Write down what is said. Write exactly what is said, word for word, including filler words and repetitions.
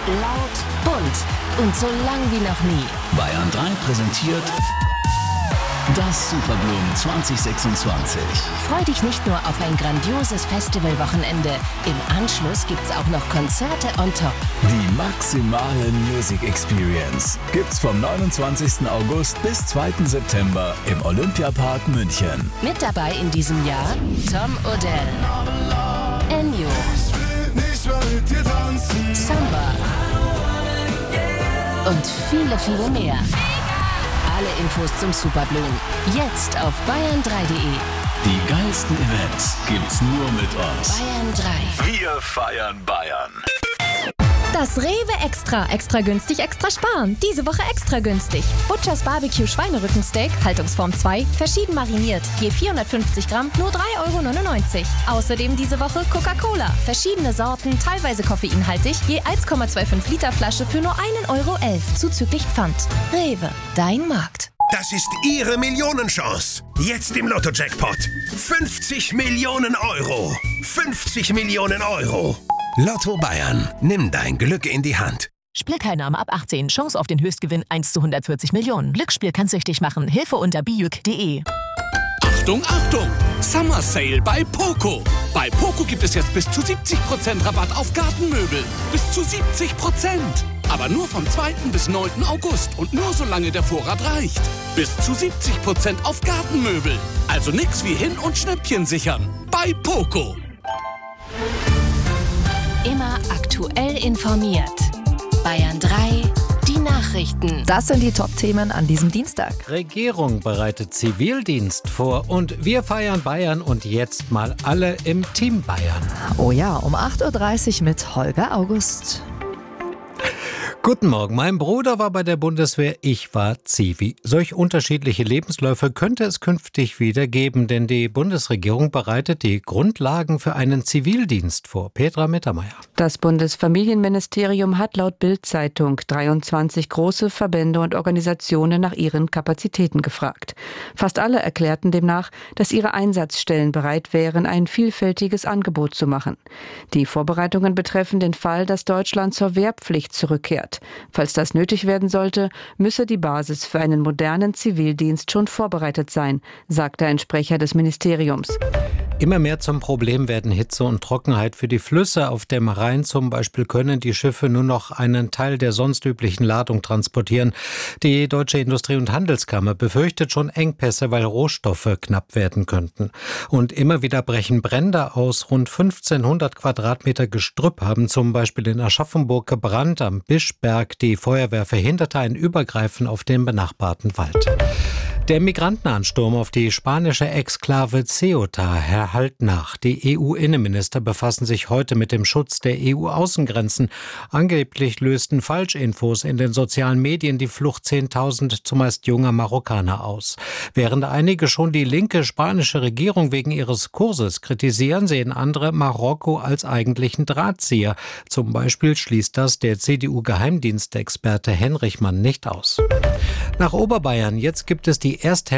Laut, bunt und so lang wie noch nie. Bayern drei präsentiert das Superblumen zwanzig sechsundzwanzig. Freu dich nicht nur auf ein grandioses Festivalwochenende. Im Anschluss gibt's auch noch Konzerte on top. Die maximale Music Experience gibt's vom neunundzwanzigsten August bis zweiten September im Olympiapark München. Mit dabei in diesem Jahr Tom Odell, Ennio, Samba und viele, viele mehr. Alle Infos zum Superblumen jetzt auf bayern drei punkt de. Die geilsten Events gibt's nur mit uns. Bayern drei. Wir feiern Bayern. Das Rewe Extra. Extra günstig, extra sparen. Diese Woche extra günstig. Butchers Barbecue Schweinerückensteak, Haltungsform zwei, verschieden mariniert. Je vierhundertfünfzig Gramm, nur drei Euro neunundneunzig. Außerdem diese Woche Coca-Cola. Verschiedene Sorten, teilweise koffeinhaltig, je eins Komma fünfundzwanzig Liter Flasche für nur ein Euro elf, zuzüglich Pfand. Rewe, dein Markt. Das ist Ihre Millionenchance. Jetzt im Lotto-Jackpot. fünfzig Millionen Euro. fünfzig Millionen Euro. Lotto Bayern. Nimm dein Glück in die Hand. Spielteilnahme ab achtzehn. Chance auf den Höchstgewinn eins zu hundertvierzig Millionen. Glücksspiel kann süchtig machen. Hilfe unter bijuk punkt de. Achtung, Achtung! Summer Sale bei Poco. Bei Poco gibt es jetzt bis zu siebzig Prozent Rabatt auf Gartenmöbel. Bis zu siebzig Prozent. Aber nur vom zweiten bis neunten August und nur solange der Vorrat reicht. Bis zu siebzig Prozent auf Gartenmöbel. Also nix wie hin und Schnäppchen sichern. Bei Poco. Immer aktuell informiert. Bayern drei, die Nachrichten. Das sind die Top-Themen an diesem Dienstag. Regierung bereitet Zivildienst vor und wir feiern Bayern und jetzt mal alle im Team Bayern. Oh ja, um acht Uhr dreißig mit Holger August. Guten Morgen, mein Bruder war bei der Bundeswehr, ich war Zivi. Solch unterschiedliche Lebensläufe könnte es künftig wieder geben, denn die Bundesregierung bereitet die Grundlagen für einen Zivildienst vor. Petra Mittermeier. Das Bundesfamilienministerium hat laut Bild-Zeitung dreiundzwanzig große Verbände und Organisationen nach ihren Kapazitäten gefragt. Fast alle erklärten demnach, dass ihre Einsatzstellen bereit wären, ein vielfältiges Angebot zu machen. Die Vorbereitungen betreffen den Fall, dass Deutschland zur Wehrpflicht zurückkehrt. Falls das nötig werden sollte, müsse die Basis für einen modernen Zivildienst schon vorbereitet sein, sagte ein Sprecher des Ministeriums. Immer mehr zum Problem werden Hitze und Trockenheit für die Flüsse. Auf dem Rhein zum Beispiel können die Schiffe nur noch einen Teil der sonst üblichen Ladung transportieren. Die Deutsche Industrie- und Handelskammer befürchtet schon Engpässe, weil Rohstoffe knapp werden könnten. Und immer wieder brechen Brände aus. Rund fünfzehnhundert Quadratmeter Gestrüpp haben zum Beispiel in Aschaffenburg gebrannt. Am Bischberg die Feuerwehr verhinderte ein Übergreifen auf den benachbarten Wald. Der Migrantenansturm auf die spanische Exklave Ceuta hält nach. Die E U-Innenminister befassen sich heute mit dem Schutz der E U-Außengrenzen. Angeblich lösten Falschinfos in den sozialen Medien die Flucht zehntausend zumeist junger Marokkaner aus. Während einige schon die linke spanische Regierung wegen ihres Kurses kritisieren, sehen andere Marokko als eigentlichen Drahtzieher. Zum Beispiel schließt das der C D U-Geheimdienstexperte Henrich Mann nicht aus. Nach Oberbayern, jetzt gibt es die Ersthälfte